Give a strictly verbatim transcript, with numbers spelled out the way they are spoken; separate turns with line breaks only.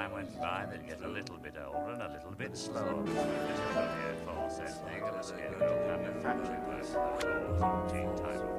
time went by, they'd get a little bit older and a little bit slower. This is the year for said thing, and the scarecrow had a factory work for the floors of tea time.